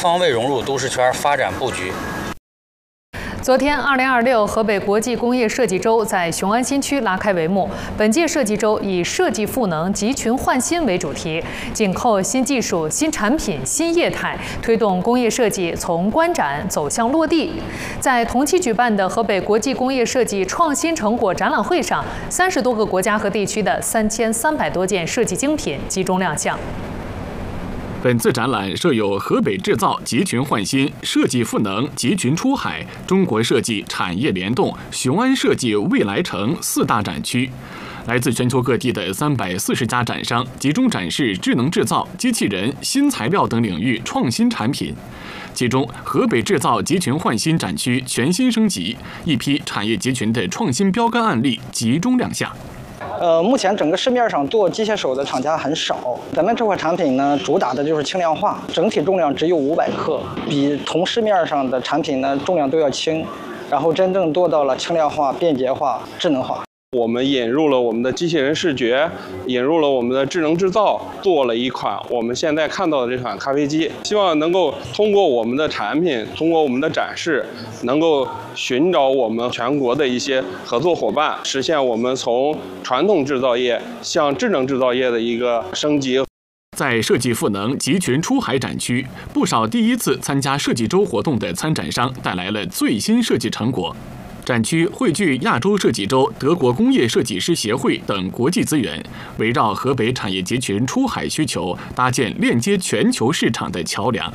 方位融入都市圈发展布局。 昨天，2026河北国际工业设计周在雄安新区拉开帷幕。本届设计周以设计赋能、集群焕新为主题，紧扣新技术、新产品、新业态，推动工业设计从观展走向落地。在同期举办的河北国际工业设计创新成果展览会上，30多个国家和地区的3300多件设计精品集中亮相。 本次展览设有河北制造集群焕新、设计赋能集群出海、中国设计产业联动、雄安设计未来城4大展区。来自全球各地的340家展商集中展示智能制造、机器人、新材料等领域创新产品。其中，河北制造集群焕新展区全新升级，一批产业集群的创新标杆案例集中亮相。 目前整个市面上做机械手的厂家很少，咱们这款产品呢，主打的就是轻量化，整体重量只有500克，比同市面上的产品呢重量都要轻，然后真正做到了轻量化、便捷化、智能化。 我们引入了我们的机器人视觉，引入了我们的智能制造，做了一款我们现在看到的这款咖啡机。希望能够通过我们的产品，通过我们的展示，能够寻找我们全国的一些合作伙伴，实现我们从传统制造业向智能制造业的一个升级。 在设计赋能集群出海展区，不少第一次参加设计周活动的参展商带来了最新设计成果。展区汇聚亚洲设计周、德国工业设计师协会等国际资源，围绕河北产业集群出海需求，搭建链接全球市场的桥梁。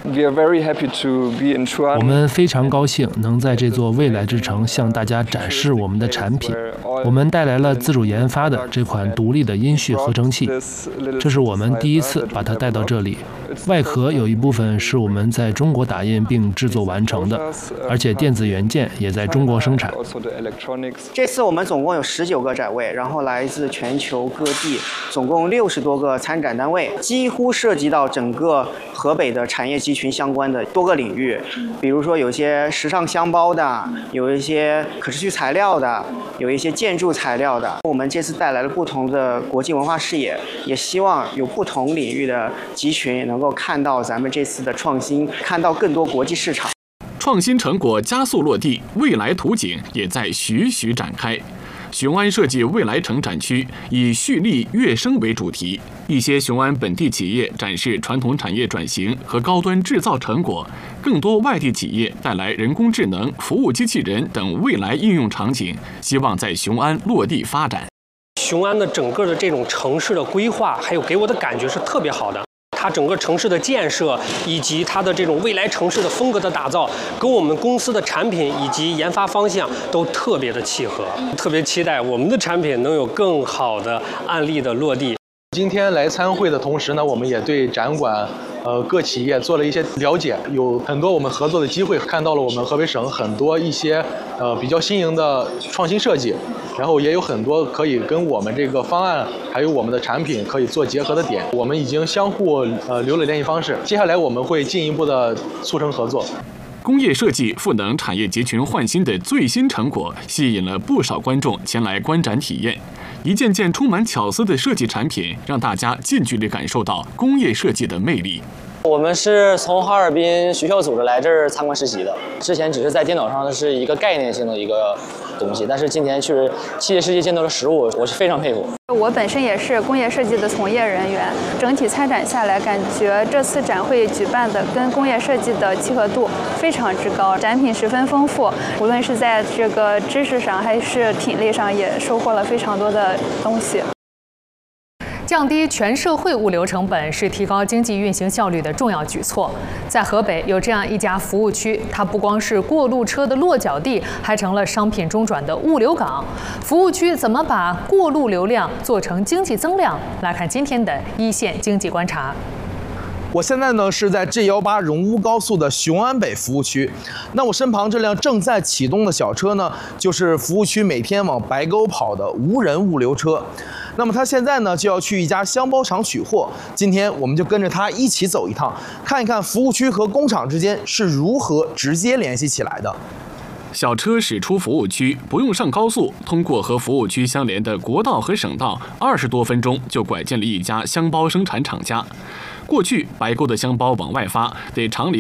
我们非常高兴能在这座未来之城向大家展示我们的产品。我们带来了自主研发的这款独立的音序合成器，这是我们第一次把它带到这里。外壳有一部分是我们在中国打印并制作完成的，而且电子元件也在中国生产。 这次我们总共有19个展位，然后来自全球各地，总共60多个参展单位，几乎涉及到整个河北的产业集群相关的多个领域，比如说有些时尚箱包的，有一些可持续材料的，有一些建筑材料的。我们这次带来了不同的国际文化视野，也希望有不同领域的集群能够看到咱们这次的创新，看到更多国际市场。 创新成果加速落地，未来图景也在徐徐展开。雄安设计未来城展区以蓄力跃升为主题，一些雄安本地企业展示传统产业转型和高端制造成果，更多外地企业带来人工智能、服务机器人等未来应用场景，希望在雄安落地发展。 雄安的整个的这种城市的规划，还有给我的感觉是特别好的。它整个城市的建设以及它的这种未来城市的风格的打造，跟我们公司的产品以及研发方向都特别的契合，特别期待我们的产品能有更好的案例的落地。 今天来参会的同时呢，我们也对展馆各企业做了一些了解，有很多我们合作的机会，看到了我们河北省很多一些比较新颖的创新设计，然后也有很多可以跟我们这个方案还有我们的产品可以做结合的点，我们已经相互留了联系方式，接下来我们会进一步的促成合作。 工业设计赋能产业集群焕新的最新成果，吸引了不少观众前来观展体验。一件件充满巧思的设计产品，让大家近距离感受到工业设计的魅力。 我们是从哈尔滨学校组织来这儿参观实习的，之前只是在电脑上的是一个概念性的一个东西，但是今天确实器械世界见到了实物，我是非常佩服。 我本身也是工业设计的从业人员，整体参展下来，感觉这次展会举办的跟工业设计的契合度非常之高，展品十分丰富，无论是在这个知识上还是品类上，也收获了非常多的东西。 降低全社会物流成本是提高经济运行效率的重要举措。在河北有这样一家服务区，它不光是过路车的落脚地，还成了商品中转的物流港。服务区怎么把过路流量做成经济增量？来看今天的一线经济观察。 我现在呢是在 G18荣乌高速的雄安北服务区，那我身旁这辆正在启动的小车呢，就是服务区每天往白沟跑的无人物流车。那么它现在呢就要去一家箱包厂取货，今天我们就跟着它一起走一趟，看一看服务区和工厂之间是如何直接联系起来的。 小车驶出服务区，不用上高速，通过和服务区相连的国道和省道，20多分钟就拐进了一家箱包生产厂家。过去白沟的箱包往外发，得厂里